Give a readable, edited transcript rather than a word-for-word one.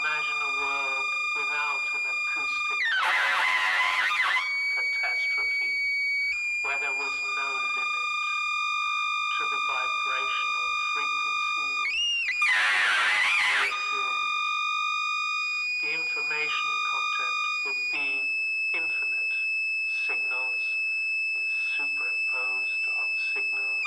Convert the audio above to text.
Imagine a world without an acoustic catastrophe, where there was no limit to the vibrational frequencies, molecules. The information content would be infinite. Signals superimposed on signals,